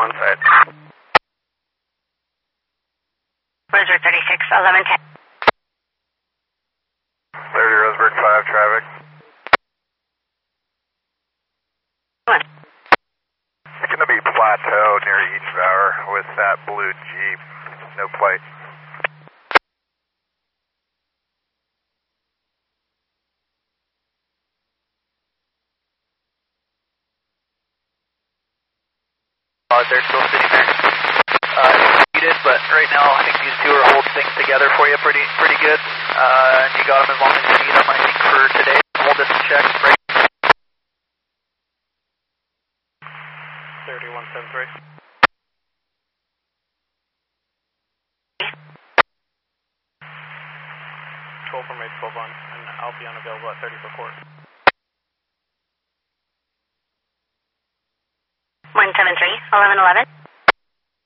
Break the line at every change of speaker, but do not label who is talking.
on site.
Roger 36, 1110.
30 Roseburg 5 traffic.
What?
It's going to be plateau near each tower with that blue Jeep. No plate.
They're still sitting there. It's heated, but right now I think these two are holding things together for you pretty good. And you got them as long as you need them, I think, for today. Hold this and check. Right.
3173. Control from 812 on, and I'll be unavailable at 30 for court.
173, 1111.